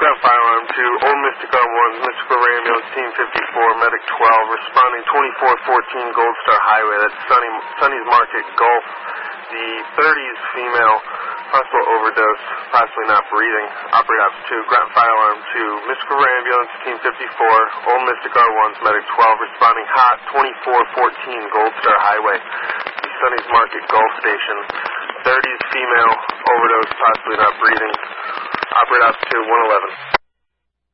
Ground fire alarm to Old Mystic R1, Mystic River Ambulance Team 54, Medic 12, responding 2414 Gold Star Highway. That's Sunny's Market, Gulf. The 30s female, possible overdose, possibly not breathing. Operate Ops 2, ground fire alarm to Mystic River Ambulance Team 54, Old Mystic R1's Medic 12, responding hot 2414 Gold Star Highway. The Sunny's Market, Gulf Station. 30s female, overdose, possibly not breathing. Operate Ops 2, 111.